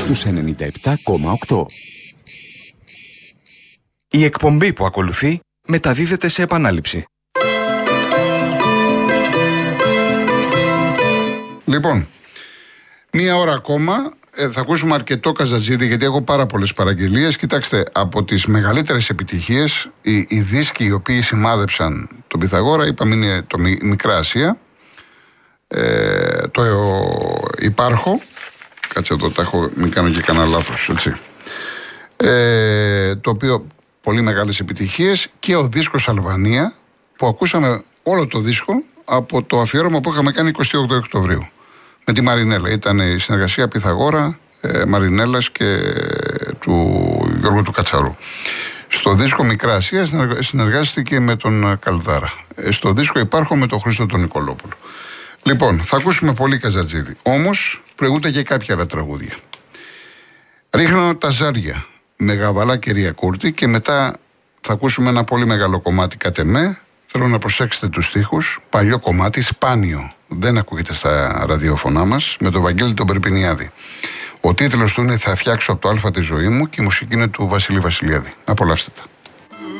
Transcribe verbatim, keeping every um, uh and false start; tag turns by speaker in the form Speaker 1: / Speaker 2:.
Speaker 1: στους ενενήντα επτά κόμμα οκτώ.
Speaker 2: Η εκπομπή που ακολουθεί μεταδίδεται σε επανάληψη.
Speaker 3: Λοιπόν, μία ώρα ακόμα ε, θα ακούσουμε αρκετό Καζατζίδη, γιατί έχω πάρα πολλές παραγγελίες. Κοιτάξτε, από τις μεγαλύτερες επιτυχίες, οι, οι δίσκοι οι οποίοι σημάδεψαν τον Πυθαγόρα, είπαμε είναι το Μικρά Ασία, ε, το ε, Υπάρχω, κάτσε εδώ, τα έχω, μην κάνω και κανένα λάθος, έτσι. Ε, το οποίο πολύ μεγάλες επιτυχίες, και ο δίσκος Αλβανία, που ακούσαμε όλο το δίσκο από το αφιέρωμα που είχαμε κάνει εικοστή όγδοη Οκτωβρίου με τη Μαρινέλα. Ήταν η συνεργασία Πυθαγόρα, ε, Μαρινέλας και του Γιώργου του Κατσαρού. Στο δίσκο Μικρά Ασία συνεργάστηκε με τον Καλδάρα. Ε, στο δίσκο Υπάρχω με τον Χρήστο τον Νικολόπουλο. Λοιπόν, θα ακούσουμε πολύ Καζατζίδη. Όμως προηγούνται και κάποια άλλα τραγούδια. Ρίχνω τα ζάρια με Γαβαλά και Ριακούρτη, και μετά θα ακούσουμε ένα πολύ μεγάλο κομμάτι κατ' εμέ. Θέλω να προσέξετε τους στίχους. Παλιό κομμάτι, σπάνιο. Δεν ακούγεται στα ραδιόφωνά μας, με τον Βαγγέλη τον Περπινιάδη. Ο τίτλος του είναι «Θα φτιάξω από το Α τη ζωή μου», και η μουσική είναι του Βασίλη Βασιλιάδη. Απολαύστε τα.